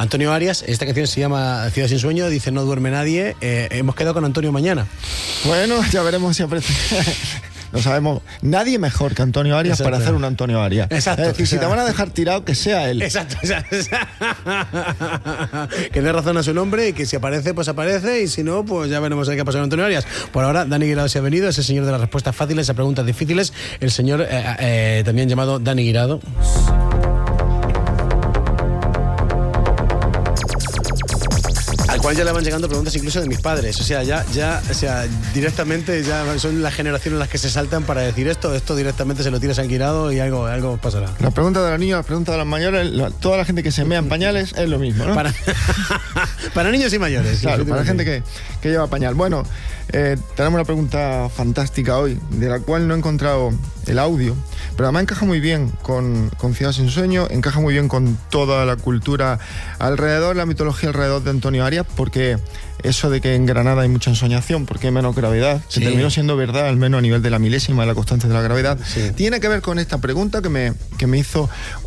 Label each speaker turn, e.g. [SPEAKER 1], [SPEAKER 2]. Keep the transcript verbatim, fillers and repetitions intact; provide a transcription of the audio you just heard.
[SPEAKER 1] Antonio Arias, esta canción se llama Ciudad sin sueño, dice no duerme nadie. Eh, hemos quedado con Antonio mañana.
[SPEAKER 2] Bueno, ya veremos si aparece. No sabemos, nadie mejor que Antonio Arias. Exacto. Para hacer un Antonio Arias.
[SPEAKER 1] Exacto.
[SPEAKER 2] Es decir,
[SPEAKER 1] O sea,
[SPEAKER 2] si te van a dejar tirado, que sea él.
[SPEAKER 1] Exacto. O sea, o sea, que dé razón a su nombre y que si aparece, pues aparece, y si no, pues ya veremos qué ha pasado con Antonio Arias. Por ahora, Dani Guirado se ha venido, es el señor de las respuestas fáciles a preguntas difíciles, el señor eh, eh, también llamado Dani Guirado. Al cual ya le van llegando preguntas incluso de mis padres, o sea, ya, ya, o sea, directamente ya son las generaciones en las que se saltan para decir esto, esto directamente se lo tiras al Guirado y algo, algo pasará.
[SPEAKER 2] La pregunta de los niños, la pregunta de los mayores, la, toda la gente que se mea en pañales es lo mismo, ¿no?
[SPEAKER 1] Para, para niños y mayores.
[SPEAKER 2] Claro, para gente que, que lleva pañal. Bueno, eh, tenemos una pregunta fantástica hoy, de la cual no he encontrado el audio, pero además encaja muy bien con, con Ciudad sin sueño, encaja muy bien con toda la cultura alrededor, la mitología alrededor de Antonio Arias, porque eso de que en Granada hay mucha ensoñación porque hay menos gravedad, sí, se terminó siendo verdad, al menos a nivel de la milésima de la constante de la gravedad, sí. Tiene que ver con esta pregunta que me, que me hizo